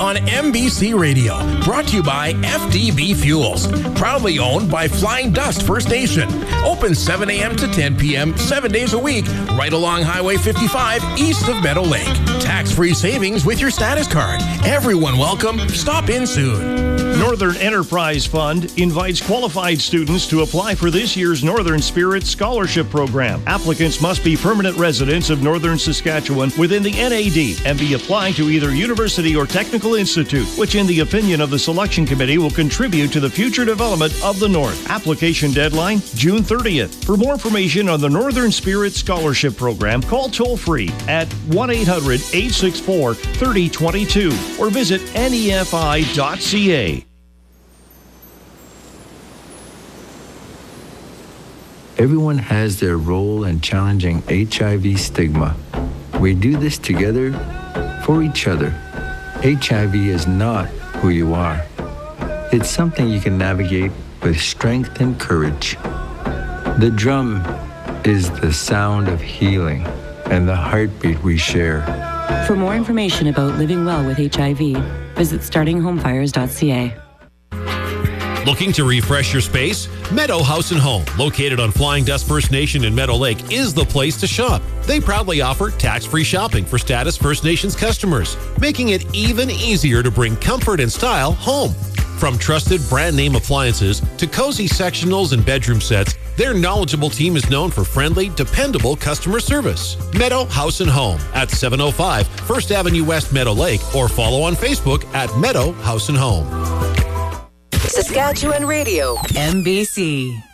on MBC Radio. Brought to you by FDB Fuels. Proudly owned by Flying Dust First Nation. Open 7 a.m. to 10 p.m. 7 days a week, right along Highway 55 east of Meadow Lake. Tax-free savings with your status card. Everyone welcome. Stop in soon. Northern Enterprise Fund invites qualified students to apply for this year's Northern Spirit Scholarship Program. Applicants must be permanent residents of Northern Saskatchewan within the NAD and be applying to either university or technical institute, which in the opinion of the selection committee will contribute to the future development of the North. Application deadline, June 30th. For more information on the Northern Spirit Scholarship Program, call toll-free at 1-800-864-3022 or visit nefi.ca. Everyone has their role in challenging HIV stigma. We do this together for each other. HIV is not who you are. It's something you can navigate with strength and courage. The drum is the sound of healing and the heartbeat we share. For more information about living well with HIV, visit startinghomefires.ca. Looking to refresh your space? Meadow House & Home, located on Flying Dust First Nation in Meadow Lake, is the place to shop. They proudly offer tax-free shopping for Status First Nations customers, making it even easier to bring comfort and style home. From trusted brand-name appliances to cozy sectionals and bedroom sets, their knowledgeable team is known for friendly, dependable customer service. Meadow House & Home at 705 First Avenue West, Meadow Lake, or follow on Facebook at Meadow House & Home. Saskatchewan Radio, MBC.